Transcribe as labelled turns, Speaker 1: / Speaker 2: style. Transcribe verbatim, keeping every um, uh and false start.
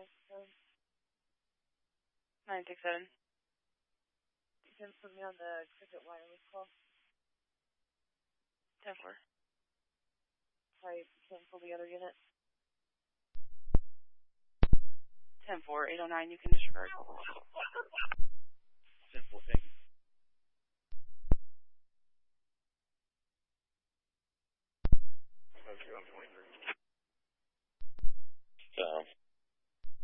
Speaker 1: nine six seven.
Speaker 2: You can put me on the Cricket wireless call.
Speaker 1: ten four.
Speaker 2: Sorry, cancel the other unit.
Speaker 1: ten four, eight oh nine, you can disregard.
Speaker 3: ten four, thank you.